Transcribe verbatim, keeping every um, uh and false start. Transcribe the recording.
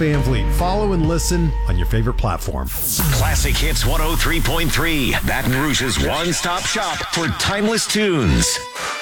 Van Vliet. Follow and listen on your favorite platform. Classic Hits one oh three point three. Baton Rouge's one-stop shop for timeless tunes.